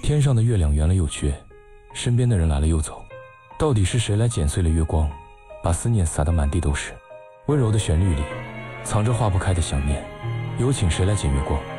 天上的月亮圆了又缺，身边的人来了又走，到底是谁来剪碎了月光，把思念撒得满地都是？温柔的旋律里藏着化不开的想念，有请谁来剪月光。